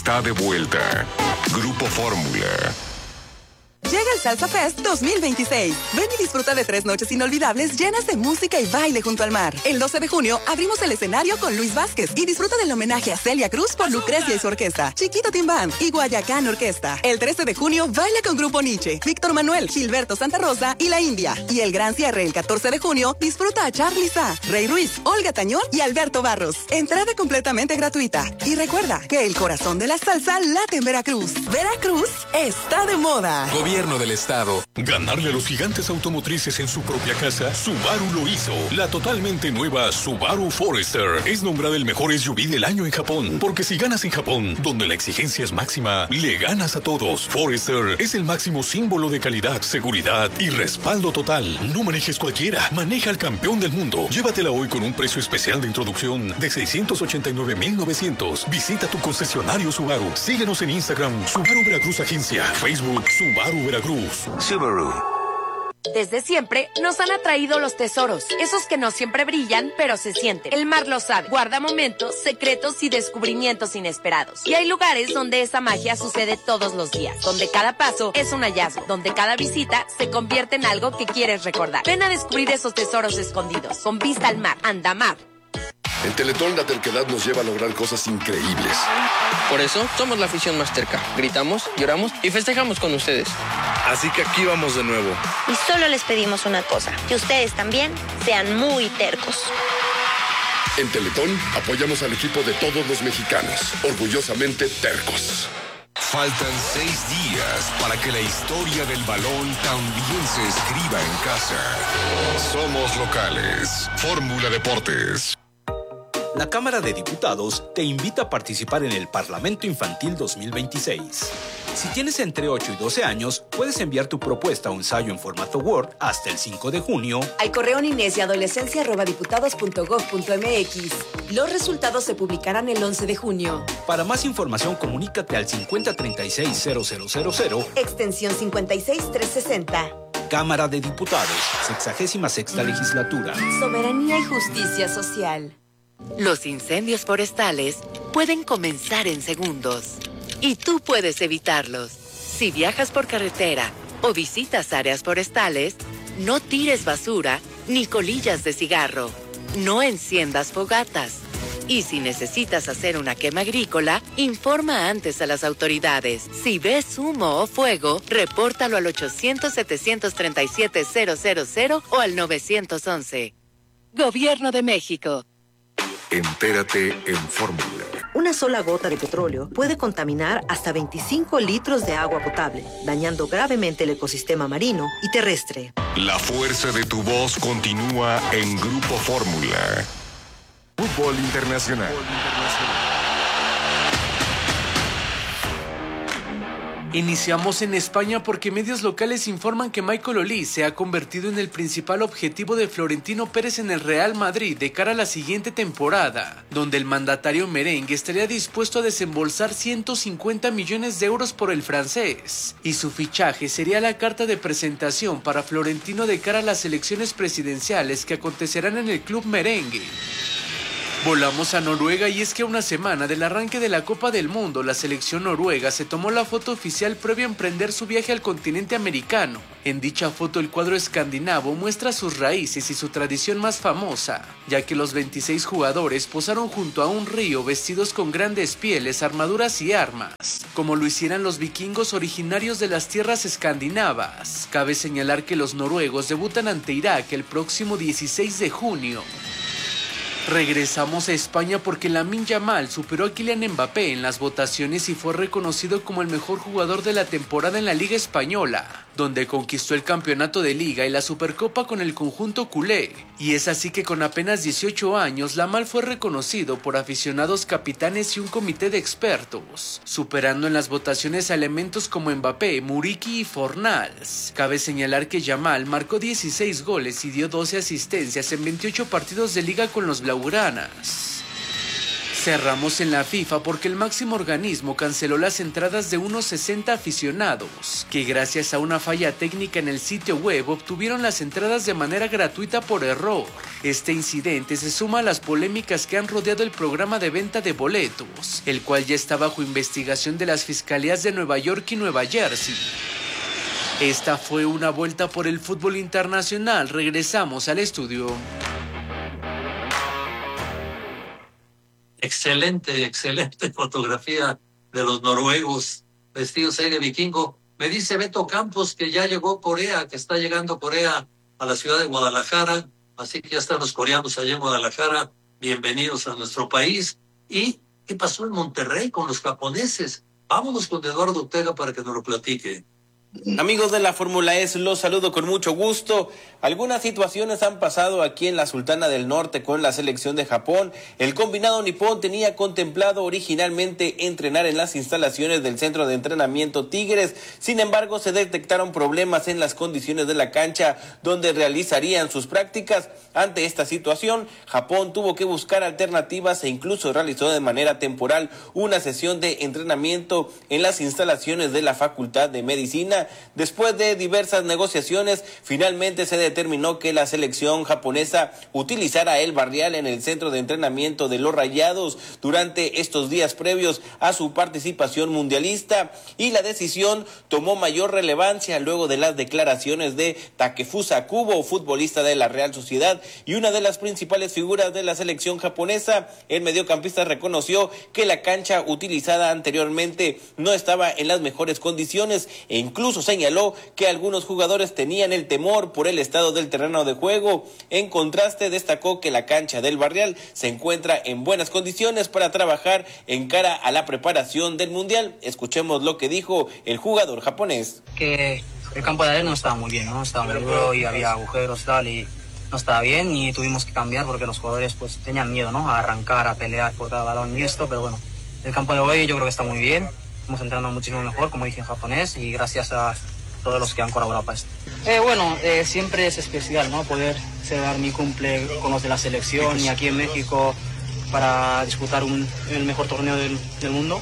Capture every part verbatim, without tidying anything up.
está de vuelta. Grupo Fórmula. Llega el Salsa Fest dos mil veintiséis. Ven y disfruta de tres noches inolvidables llenas de música y baile junto al mar. El doce de junio abrimos el escenario con Luis Vázquez y disfruta del homenaje a Celia Cruz por Lucrecia y su orquesta, Chiquito Timbán y Guayacán Orquesta. El trece de junio baila con Grupo Nietzsche, Víctor Manuel, Gilberto Santa Rosa y La India. Y el gran cierre el catorce de junio disfruta a Charly Sa, Rey Ruiz, Olga Tañón y Alberto Barros. Entrada completamente gratuita. Y recuerda que el corazón de la salsa late en Veracruz. Veracruz está de moda. Gobierno del Estado. Ganarle a los gigantes automotrices en su propia casa, Subaru lo hizo. La totalmente nueva Subaru Forester es nombrada el mejor S U V del año en Japón. Porque si ganas en Japón, donde la exigencia es máxima, le ganas a todos. Forester es el máximo símbolo de calidad, seguridad y respaldo total. No manejes cualquiera, maneja al campeón del mundo. Llévatela hoy con un precio especial de introducción de seiscientos ochenta y nueve mil novecientos. Visita tu concesionario Subaru. Síguenos en Instagram, Subaru Veracruz Agencia. Facebook, Subaru Veracruz. Subaru. Desde siempre nos han atraído los tesoros, esos que no siempre brillan, pero se sienten. El mar lo sabe, guarda momentos, secretos y descubrimientos inesperados. Y hay lugares donde esa magia sucede todos los días, donde cada paso es un hallazgo, donde cada visita se convierte en algo que quieres recordar. Ven a descubrir esos tesoros escondidos, con vista al mar, Andamar. En Teletón la terquedad nos lleva a lograr cosas increíbles. Por eso somos la afición más terca. Gritamos, lloramos y festejamos con ustedes. Así que aquí vamos de nuevo. Y solo les pedimos una cosa, que ustedes también sean muy tercos. En Teletón apoyamos al equipo de todos los mexicanos, orgullosamente tercos. Faltan seis días para que la historia del balón también se escriba en casa. Somos locales. Fórmula Deportes. La Cámara de Diputados te invita a participar en el Parlamento Infantil dos mil veintiséis. Si tienes entre ocho y doce años, puedes enviar tu propuesta o ensayo en formato Word hasta el cinco de junio al correo niñez y adolescencia arroba diputados punto gob punto mx. Los resultados se publicarán el once de junio. Para más información, comunícate al cincuenta treinta y seis cero cero cero cero, extensión cincuenta y seis trescientos sesenta. Cámara de Diputados, sexagésima sexta legislatura. Soberanía y justicia social. Los incendios forestales pueden comenzar en segundos y tú puedes evitarlos. Si viajas por carretera o visitas áreas forestales, no tires basura ni colillas de cigarro. No enciendas fogatas. Y si necesitas hacer una quema agrícola, informa antes a las autoridades. Si ves humo o fuego, repórtalo al ochocientos, setecientos treinta y siete, cero cero cero o al nueve once. Gobierno de México. Entérate en Fórmula. Una sola gota de petróleo puede contaminar hasta veinticinco litros de agua potable, dañando gravemente el ecosistema marino y terrestre. La fuerza de tu voz continúa en Grupo Fórmula. Fútbol Internacional. Iniciamos en España porque medios locales informan que Michael Olise se ha convertido en el principal objetivo de Florentino Pérez en el Real Madrid de cara a la siguiente temporada, donde el mandatario merengue estaría dispuesto a desembolsar ciento cincuenta millones de euros por el francés, y su fichaje sería la carta de presentación para Florentino de cara a las elecciones presidenciales que acontecerán en el club merengue. Volamos a Noruega y es que a una semana del arranque de la Copa del Mundo, la selección noruega se tomó la foto oficial previo a emprender su viaje al continente americano. En dicha foto el cuadro escandinavo muestra sus raíces y su tradición más famosa, ya que los veintiséis jugadores posaron junto a un río vestidos con grandes pieles, armaduras y armas, como lo hicieran los vikingos originarios de las tierras escandinavas. Cabe señalar que los noruegos debutan ante Irak el próximo dieciséis de junio. Regresamos a España porque Lamine Yamal superó a Kylian Mbappé en las votaciones y fue reconocido como el mejor jugador de la temporada en la Liga Española, donde conquistó el campeonato de Liga y la Supercopa con el conjunto culé. Y es así que con apenas dieciocho años, Yamal fue reconocido por aficionados, capitanes y un comité de expertos, superando en las votaciones a elementos como Mbappé, Muriqui y Fornals. Cabe señalar que Yamal marcó dieciséis goles y dio doce asistencias en veintiocho partidos de Liga con los blaugranas. Cerramos en la FIFA porque el máximo organismo canceló las entradas de unos sesenta aficionados, que gracias a una falla técnica en el sitio web obtuvieron las entradas de manera gratuita por error. Este incidente se suma a las polémicas que han rodeado el programa de venta de boletos, el cual ya está bajo investigación de las fiscalías de Nueva York y Nueva Jersey. Esta fue una vuelta por el fútbol internacional. Regresamos al estudio. Excelente, excelente fotografía de los noruegos vestidos ahí de vikingo. Me dice Beto Campos que ya llegó Corea, que está llegando Corea a la ciudad de Guadalajara. Así que ya están los coreanos allá en Guadalajara. Bienvenidos a nuestro país. ¿Y qué pasó en Monterrey con los japoneses? Vámonos con Eduardo Ortega para que nos lo platique. Amigos de la Fórmula E, los saludo con mucho gusto. Algunas situaciones han pasado aquí en la Sultana del Norte con la selección de Japón. El combinado nipón tenía contemplado originalmente entrenar en las instalaciones del centro de entrenamiento Tigres. Sin embargo, se detectaron problemas en las condiciones de la cancha donde realizarían sus prácticas. Ante esta situación, Japón tuvo que buscar alternativas e incluso realizó de manera temporal una sesión de entrenamiento en las instalaciones de la Facultad de Medicina. Después de diversas negociaciones, finalmente se determinó que la selección japonesa utilizara el barrial en el centro de entrenamiento de los Rayados durante estos días previos a su participación mundialista, y la decisión tomó mayor relevancia luego de las declaraciones de Takefusa Kubo, futbolista de la Real Sociedad y una de las principales figuras de la selección japonesa. El mediocampista reconoció que la cancha utilizada anteriormente no estaba en las mejores condiciones e incluso señaló que algunos jugadores tenían el temor por el estado del terreno de juego. En contraste, destacó que la cancha del Barrial se encuentra en buenas condiciones para trabajar en cara a la preparación del Mundial. Escuchemos lo que dijo el jugador japonés. Que el campo de arena no estaba muy bien, ¿no? Estaba muy duro y había agujeros tal y no estaba bien y tuvimos que cambiar porque los jugadores pues tenían miedo, ¿no? A arrancar, a pelear por cada balón y esto, pero bueno, el campo de hoy yo creo que está muy bien. Estamos entrenando muchísimo mejor, como dije en japonés, y gracias a todos los que han colaborado para esto. Eh, bueno, eh, siempre es especial, ¿no? Poder celebrar mi cumple con los de la selección y aquí en México para disputar un, el mejor torneo del, del mundo.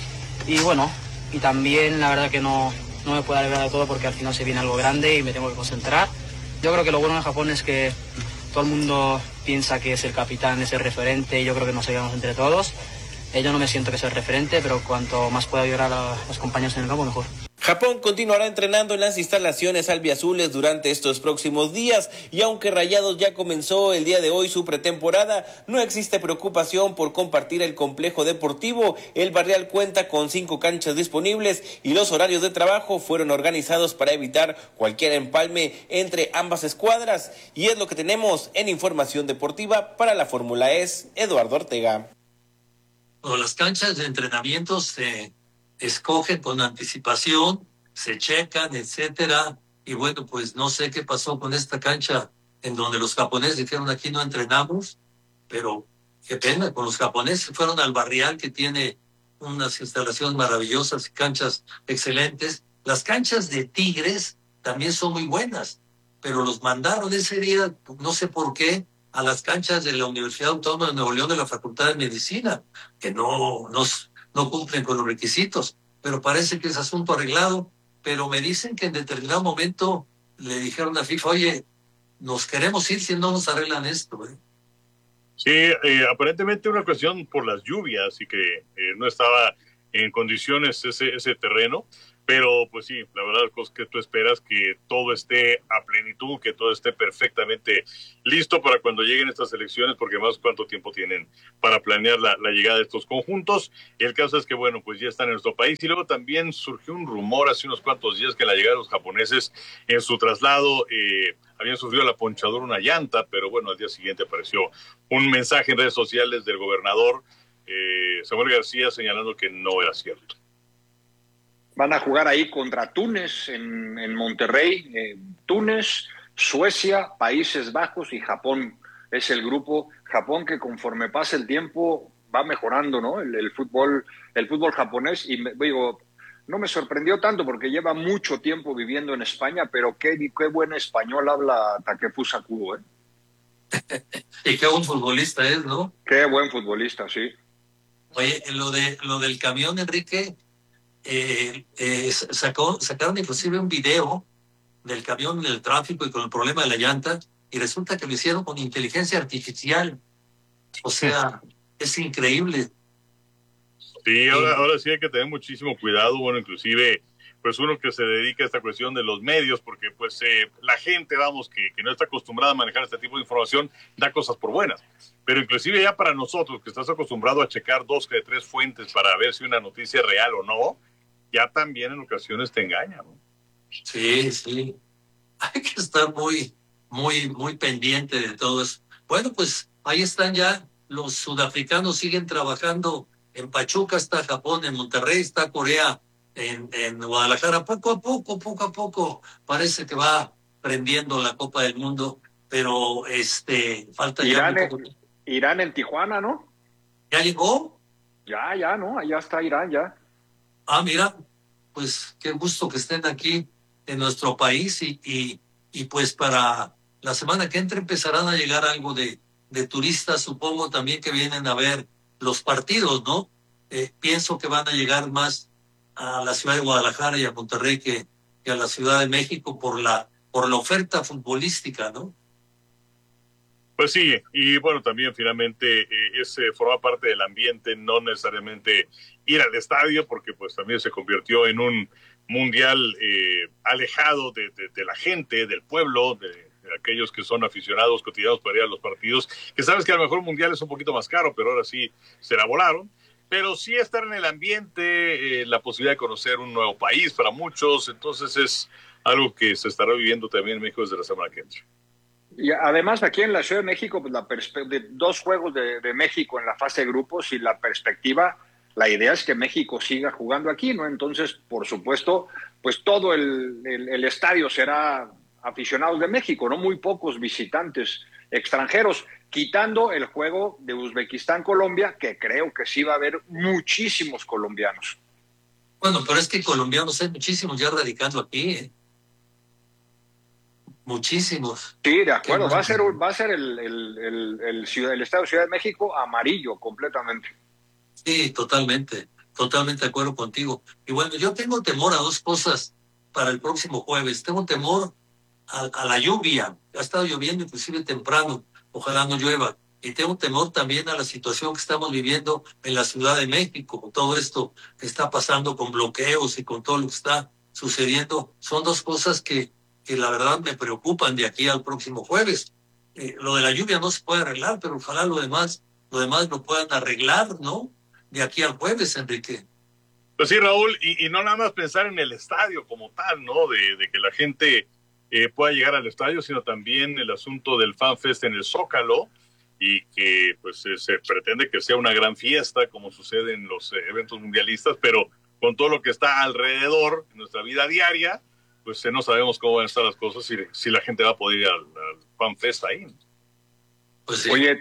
Y bueno, y también la verdad que no, no me puedo alegrar de todo porque al final se viene algo grande y me tengo que concentrar. Yo creo que lo bueno en Japón es que todo el mundo piensa que es el capitán, es el referente, y yo creo que nos ayudamos entre todos. Yo no me siento que sea el referente, pero cuanto más pueda ayudar a los compañeros en el campo, mejor. Japón continuará entrenando en las instalaciones albiazules durante estos próximos días, y aunque Rayados ya comenzó el día de hoy su pretemporada, no existe preocupación por compartir el complejo deportivo. El Barrial cuenta con cinco canchas disponibles y los horarios de trabajo fueron organizados para evitar cualquier empalme entre ambas escuadras. Y es lo que tenemos en Información Deportiva. Para la Fórmula E, Eduardo Ortega. Las canchas de entrenamiento se escogen con anticipación, se checan, etcétera. Y bueno, pues no sé qué pasó con esta cancha en donde los japoneses dijeron aquí no entrenamos, pero qué pena, con los japoneses fueron al Barrial, que tiene unas instalaciones maravillosas y canchas excelentes. Las canchas de Tigres también son muy buenas, pero los mandaron ese día, no sé por qué, a las canchas de la Universidad Autónoma de Nuevo León de la Facultad de Medicina, que no, no, no cumplen con los requisitos, pero parece que es asunto arreglado. Pero me dicen que en determinado momento le dijeron a FIFA, oye, nos queremos ir si no nos arreglan esto, ¿eh? Sí, eh, aparentemente una cuestión por las lluvias y que eh, no estaba en condiciones ese, ese terreno. Pero pues sí, la verdad es que tú esperas que todo esté a plenitud, que todo esté perfectamente listo para cuando lleguen estas elecciones, porque más cuánto tiempo tienen para planear la, la llegada de estos conjuntos. Y el caso es que bueno, pues ya están en nuestro país. Y luego también surgió un rumor hace unos cuantos días que la llegada de los japoneses en su traslado eh, habían sufrido la ponchadura una llanta, pero bueno, al día siguiente apareció un mensaje en redes sociales del gobernador eh, Samuel García señalando que no era cierto. Van a jugar ahí contra Túnez en, en Monterrey. Eh, Túnez, Suecia, Países Bajos y Japón. Es el grupo. Japón que conforme pasa el tiempo va mejorando, ¿no? El, el fútbol, el fútbol japonés. Y me, digo, no me sorprendió tanto porque lleva mucho tiempo viviendo en España, pero qué, qué buen español habla Takefusa Kubo, ¿eh? Y qué buen futbolista es, ¿no? Qué buen futbolista, sí. Oye, lo de lo del camión, Enrique, eh, eh, sacó, sacaron inclusive un video del camión en el tráfico y con el problema de la llanta, y resulta que lo hicieron con inteligencia artificial. O sea, es increíble. Sí, ahora, ahora sí hay que tener muchísimo cuidado, bueno, inclusive, pues uno que se dedica a esta cuestión de los medios, porque pues eh, la gente, vamos, que, que no está acostumbrada a manejar este tipo de información, da cosas por buenas. Pero inclusive ya para nosotros, que estás acostumbrado a checar dos que tres fuentes para ver si una noticia es real o no, ya también en ocasiones te engaña, ¿no? Sí, sí. Hay que estar muy, muy, muy pendiente de todo eso. Bueno, pues ahí están ya. Los sudafricanos siguen trabajando. En Pachuca está Japón, en Monterrey está Corea, en, en Guadalajara. Poco a poco, poco a poco, parece que va prendiendo la Copa del Mundo, pero este falta Irán, ya... En, Irán en Tijuana, ¿no? ¿Ya llegó? Ya, ya, ¿no? Allá está Irán, ya. Ah, mira, pues qué gusto que estén aquí en nuestro país y, y, y pues para la semana que entra empezarán a llegar algo de, de turistas, supongo también que vienen a ver los partidos, ¿no? Eh, pienso que van a llegar más a la ciudad de Guadalajara y a Monterrey que, que a la Ciudad de México por la, por la oferta futbolística, ¿no? Pues sí, y bueno, también finalmente eh, ese forma parte del ambiente, no necesariamente ir al estadio, porque pues también se convirtió en un mundial eh, alejado de, de, de la gente, del pueblo, de, de aquellos que son aficionados cotidianos para ir a los partidos, que sabes que a lo mejor un mundial es un poquito más caro, pero ahora sí se la volaron. Pero sí estar en el ambiente, eh, la posibilidad de conocer un nuevo país para muchos, entonces es algo que se estará viviendo también en México desde la semana que entra. Y además aquí en la Ciudad de México, pues la perspe- de dos juegos de, de México en la fase de grupos y la perspectiva, la idea es que México siga jugando aquí, ¿no? Entonces, por supuesto, pues todo el, el, el estadio será aficionados de México, ¿no? Muy pocos visitantes extranjeros, quitando el juego de Uzbekistán-Colombia, que creo que sí va a haber muchísimos colombianos. Bueno, pero es que colombianos hay muchísimos ya radicando aquí, ¿eh? Muchísimos. Sí, de acuerdo. Va a ser, va a ser el, el, el, el, ciudad, el Estado de Ciudad de México amarillo completamente. Sí, totalmente. Totalmente de acuerdo contigo. Y bueno, yo tengo temor a dos cosas para el próximo jueves. Tengo temor a, a la lluvia. Ha estado lloviendo inclusive temprano. Ojalá no llueva. Y tengo temor también a la situación que estamos viviendo en la Ciudad de México. Con todo esto que está pasando con bloqueos y con todo lo que está sucediendo. Son dos cosas que que la verdad me preocupan de aquí al próximo jueves. Eh, lo de la lluvia no se puede arreglar, pero ojalá lo demás, lo demás lo puedan arreglar, ¿no? De aquí al jueves, Enrique. Pues sí, Raúl, y, y no nada más pensar en el estadio como tal, ¿no? De, de que la gente eh, pueda llegar al estadio, sino también el asunto del FanFest en el Zócalo, y que pues eh, se pretende que sea una gran fiesta, como sucede en los eh, eventos mundialistas, pero con todo lo que está alrededor en nuestra vida diaria, pues eh, no sabemos cómo van a estar las cosas, si, si la gente va a poder ir al, al FanFest ahí. Pues sí. Oye,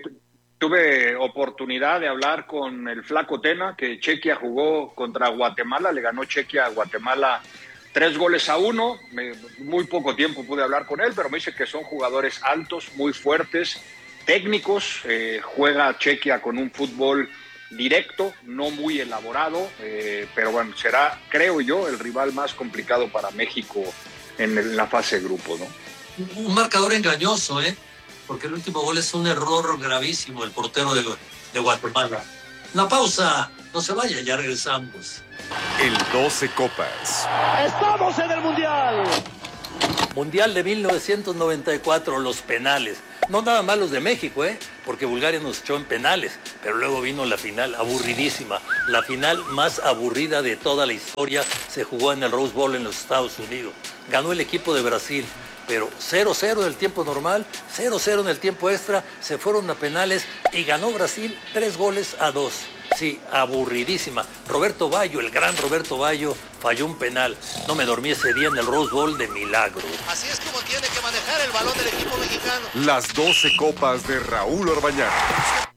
tuve oportunidad de hablar con el Flaco Tena, que Chequia jugó contra Guatemala, le ganó Chequia a Guatemala tres goles a uno, me, muy poco tiempo pude hablar con él, pero me dice que son jugadores altos, muy fuertes, técnicos, eh, juega Chequia con un fútbol directo, no muy elaborado, eh, pero bueno, será, creo yo, el rival más complicado para México en, el, en la fase de grupo, ¿no? Un marcador engañoso, ¿eh? Porque el último gol es un error gravísimo, el portero de, de Guatemala. Una pausa, no se vaya, ya regresamos. El doce Copas. ¡Estamos en el Mundial! Mundial de mil novecientos noventa y cuatro, los penales. No nada más los de México, ¿eh? Porque Bulgaria nos echó en penales, pero luego vino la final aburridísima. La final más aburrida de toda la historia se jugó en el Rose Bowl en los Estados Unidos. Ganó el equipo de Brasil, pero cero cero en el tiempo normal, cero cero en el tiempo extra, se fueron a penales y ganó Brasil tres goles a dos. Sí, aburridísima. Roberto Baggio, el gran Roberto Baggio, falló un penal. No me dormí ese día en el Rose Bowl de milagro. Así es como tiene que manejar el balón del equipo mexicano. Las doce Copas de Raúl Orbañanos.